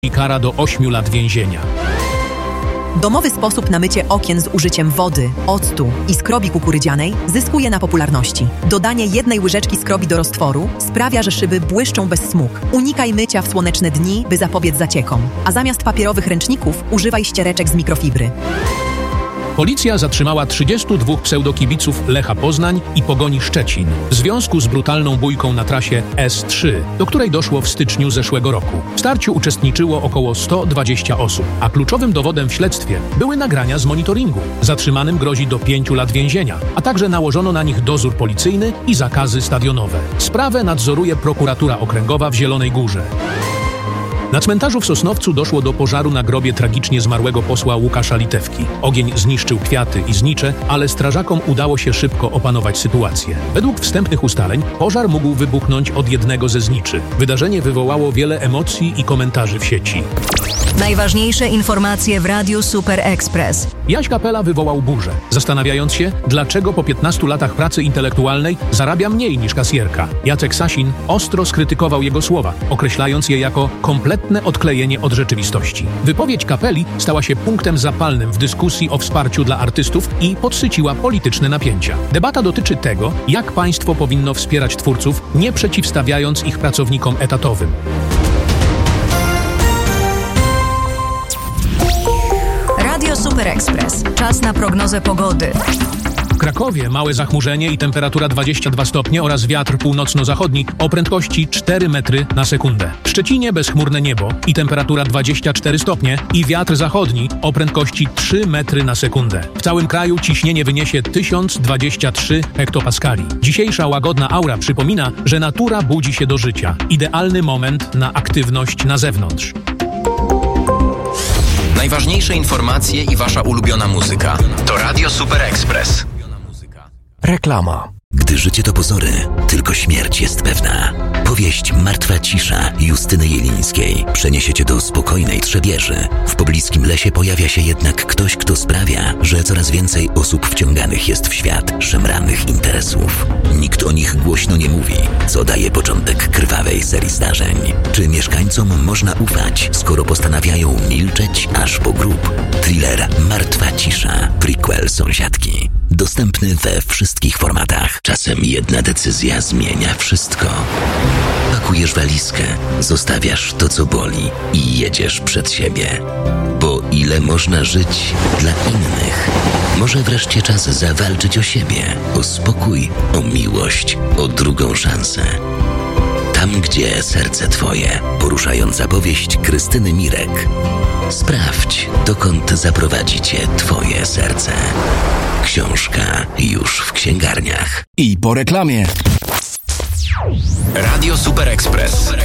i kara do 8 lat więzienia. Domowy sposób na mycie okien z użyciem wody, octu i skrobi kukurydzianej zyskuje na popularności. Dodanie 1 łyżeczki skrobi do roztworu sprawia, że szyby błyszczą bez smug. Unikaj mycia w słoneczne dni, by zapobiec zaciekom. A zamiast papierowych ręczników używaj ściereczek z mikrofibry. Policja zatrzymała 32 pseudokibiców Lecha Poznań i Pogoni Szczecin w związku z brutalną bójką na trasie S3, do której doszło w styczniu zeszłego roku. W starciu uczestniczyło około 120 osób, a kluczowym dowodem w śledztwie były nagrania z monitoringu. Zatrzymanym grozi do 5 lat więzienia, a także nałożono na nich dozór policyjny i zakazy stadionowe. Sprawę nadzoruje prokuratura okręgowa w Zielonej Górze. Na cmentarzu w Sosnowcu doszło do pożaru na grobie tragicznie zmarłego posła Łukasza Litewki. Ogień zniszczył kwiaty i znicze, ale strażakom udało się szybko opanować sytuację. Według wstępnych ustaleń pożar mógł wybuchnąć od jednego ze zniczy. Wydarzenie wywołało wiele emocji i komentarzy w sieci. Najważniejsze informacje w Radiu Super Express. Jaś Kapela wywołał burzę, zastanawiając się, dlaczego po 15 latach pracy intelektualnej zarabia mniej niż kasjerka. Jacek Sasin ostro skrytykował jego słowa, określając je jako kompletne odklejenie od rzeczywistości. Wypowiedź Kapeli stała się punktem zapalnym w dyskusji o wsparciu dla artystów i podsyciła polityczne napięcia. Debata dotyczy tego, jak państwo powinno wspierać twórców, nie przeciwstawiając ich pracownikom etatowym. Radio Super Express. Czas na prognozę pogody. W Krakowie małe zachmurzenie i temperatura 22 stopnie oraz wiatr północno-zachodni o prędkości 4 metry na sekundę. W Szczecinie bezchmurne niebo i temperatura 24 stopnie i wiatr zachodni o prędkości 3 metry na sekundę. W całym kraju ciśnienie wyniesie 1023 hektopaskali. Dzisiejsza łagodna aura przypomina, że natura budzi się do życia. Idealny moment na aktywność na zewnątrz. Najważniejsze informacje i wasza ulubiona muzyka. To Radio Super Express. Reklama. Gdy życie to pozory, tylko śmierć jest pewna. Powieść Martwa cisza Justyny Jelińskiej przeniesie cię do spokojnej Trzebieży. W pobliskim lesie pojawia się jednak ktoś, kto sprawia, że coraz więcej osób wciąganych jest w świat szemranych interesów. Nikt o nich głośno nie mówi, co daje początek krwawej serii zdarzeń. Czy mieszkańcom można ufać, skoro postanawiają milczeć aż po grób? Thriller Martwa cisza, prequel Sąsiadki. Dostępny we wszystkich formatach. Czasem jedna decyzja zmienia wszystko. Pakujesz walizkę, zostawiasz to, co boli i jedziesz przed siebie. Bo ile można żyć dla innych? Może wreszcie czas zawalczyć o siebie, o spokój, o miłość, o drugą szansę. Tam, gdzie serce twoje. Poruszająca powieść Krystyny Mirek. Sprawdź, dokąd zaprowadzi cię twoje serce. Książka już w księgarniach. I po reklamie. Radio Super Express.